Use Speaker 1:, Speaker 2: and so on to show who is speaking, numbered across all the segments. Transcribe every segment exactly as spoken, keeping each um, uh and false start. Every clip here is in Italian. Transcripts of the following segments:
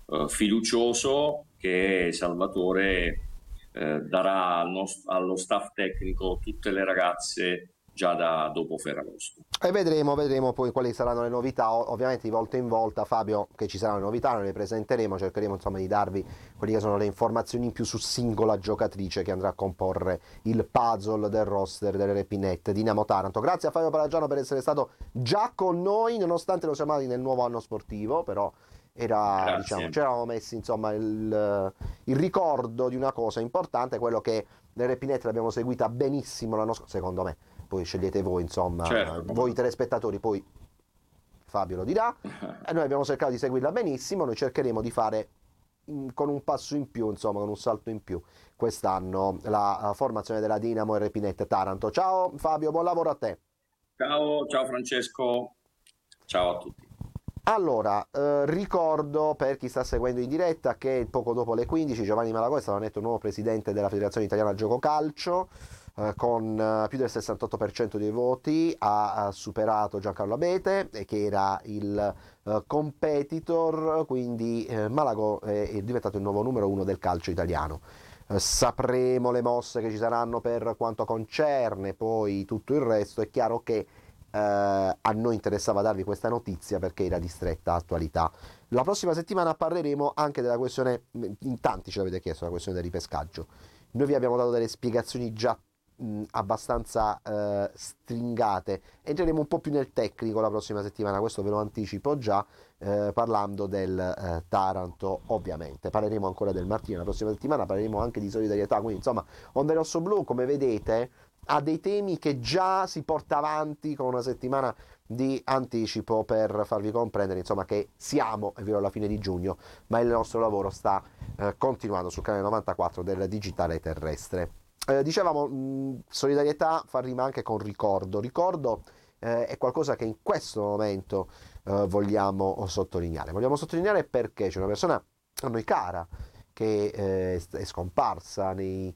Speaker 1: eh, fiducioso che Salvatore eh, darà al nost- allo staff tecnico tutte le ragazze già da dopo Ferragosto.
Speaker 2: E vedremo, vedremo poi quali saranno le novità. O- ovviamente di volta in volta, Fabio, che ci saranno le novità, noi le presenteremo, cercheremo insomma di darvi quelle che sono le informazioni in più su singola giocatrice che andrà a comporre il puzzle del roster delle Repinette Dinamo Taranto. Grazie a Fabio Palagiano per essere stato già con noi, nonostante non siamo andati nel nuovo anno sportivo, però era, diciamo,
Speaker 1: Grazie.
Speaker 2: ci eravamo messi insomma il, il ricordo di una cosa importante, quello che le Repinette l'abbiamo seguita benissimo l'anno scorso, secondo me. Poi scegliete voi, insomma,
Speaker 1: Certo, come
Speaker 2: voi
Speaker 1: no.
Speaker 2: telespettatori, poi Fabio lo dirà. E noi abbiamo cercato di seguirla benissimo, noi cercheremo di fare mm, con un passo in più, insomma, con un salto in più quest'anno la uh, formazione della Dinamo e Repinette Taranto. Ciao Fabio, buon lavoro a te.
Speaker 1: Ciao, ciao Francesco, ciao a tutti.
Speaker 2: Allora, eh, ricordo per chi sta seguendo in diretta che poco dopo le quindici Giovanni Malagò è stato eletto nuovo presidente della Federazione Italiana Gioco Calcio, eh, con eh, più del sessantotto per cento dei voti, ha, ha superato Giancarlo Abete, eh, che era il eh, competitor, quindi eh, Malagò è, è diventato il nuovo numero uno del calcio italiano. Eh, sapremo le mosse che ci saranno per quanto concerne poi tutto il resto. È chiaro che eh, a noi interessava darvi questa notizia perché era di stretta attualità. La prossima settimana parleremo anche della questione, in tanti ce l'avete chiesto, la questione del ripescaggio. Noi vi abbiamo dato delle spiegazioni già mh, abbastanza eh, stringate. Entreremo un po' più nel tecnico la prossima settimana, questo ve lo anticipo già, eh, parlando del eh, Taranto ovviamente. Parleremo ancora del Martino la prossima settimana, parleremo anche di solidarietà, quindi insomma Onda Rosso Blu, come vedete, ha dei temi che già si porta avanti con una settimana di anticipo per farvi comprendere insomma che siamo, è vero, alla fine di giugno, ma il nostro lavoro sta eh, continuando sul canale novantaquattro del digitale terrestre. Eh, dicevamo, mh, solidarietà fa rima anche con ricordo. Ricordo eh, è qualcosa che in questo momento eh, vogliamo sottolineare. Vogliamo sottolineare perché c'è una persona a noi cara che eh, è scomparsa nei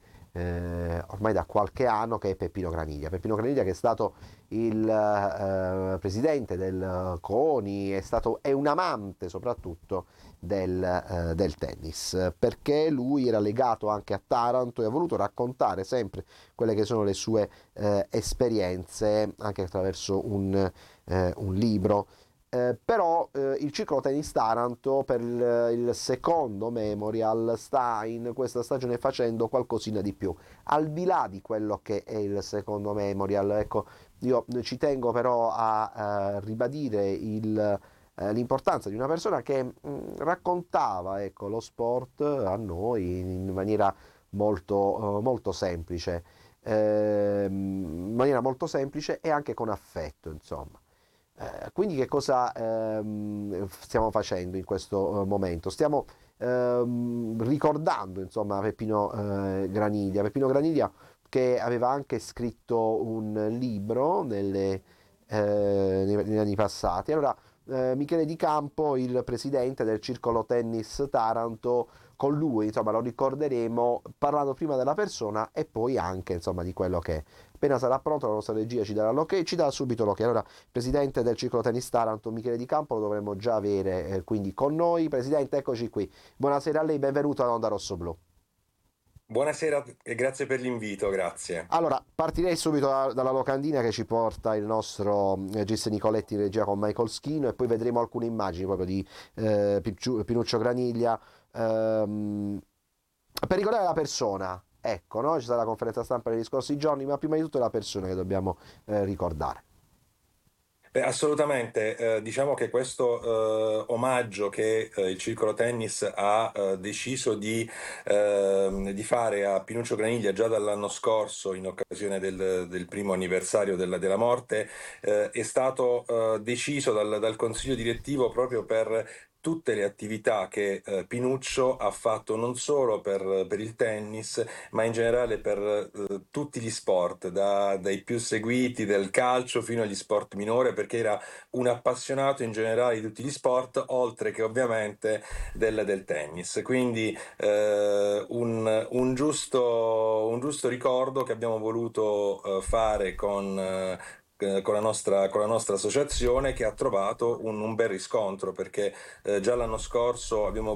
Speaker 2: eh, ormai da qualche anno, che è Peppino Graniglia. Peppino Graniglia che è stato il eh, presidente del CONI, è, stato, è un amante soprattutto del, eh, del tennis, perché lui era legato anche a Taranto e ha voluto raccontare sempre quelle che sono le sue eh, esperienze anche attraverso un, eh, un libro. Eh, però eh, il Circolo Tennis Taranto per il, il secondo Memorial sta in questa stagione facendo qualcosina di più, al di là di quello che è il secondo Memorial. Ecco, io ci tengo però a, a ribadire il, eh, l'importanza di una persona che mh, raccontava, ecco, lo sport a noi in maniera molto, uh, molto semplice, eh, in maniera molto semplice e anche con affetto, insomma. Eh, quindi che cosa ehm, stiamo facendo in questo eh, momento? Stiamo ehm, ricordando insomma Peppino eh, Graniglia. Peppino Graniglia che aveva anche scritto un libro nelle, eh, nei- negli anni passati. Allora, eh, Michele Di Campo, il presidente del Circolo Tennis Taranto, con lui insomma lo ricorderemo parlando prima della persona e poi anche insomma di quello che è. Appena sarà pronto la nostra regia ci darà l'ok, ci dà subito l'ok. Allora, presidente del Circolo Tennis Taranto, Michele Di Campo, lo dovremmo già avere eh, quindi con noi. Presidente, eccoci qui. Buonasera a lei, benvenuto ad Onda Rosso Blu.
Speaker 3: Buonasera e grazie per l'invito, grazie.
Speaker 2: Allora, partirei subito da- dalla locandina che ci porta il nostro eh, Gis Nicoletti in regia con Michael Schino e poi vedremo alcune immagini proprio di eh, Picciu- Pinuccio Graniglia. Ehm, per ricordare la persona, ecco, no? C'è stata la conferenza stampa negli scorsi giorni, ma prima di tutto è la persona che dobbiamo eh, ricordare.
Speaker 3: Beh, assolutamente, eh, diciamo che questo eh, omaggio che eh, il Circolo Tennis ha eh, deciso di, ehm, di fare a Pinuccio Graniglia già dall'anno scorso in occasione del, del primo anniversario della, della morte, eh, è stato eh, deciso dal, dal Consiglio direttivo proprio per tutte le attività che eh, Pinuccio ha fatto non solo per, per il tennis, ma in generale per eh, tutti gli sport, da- dai più seguiti del calcio fino agli sport minori, perché era un appassionato in generale di tutti gli sport, oltre che ovviamente del, del tennis. Quindi eh, un, un giusto, un giusto ricordo che abbiamo voluto eh, fare con... eh, con la nostra, con la nostra associazione che ha trovato un, un bel riscontro perché eh, già l'anno scorso abbiamo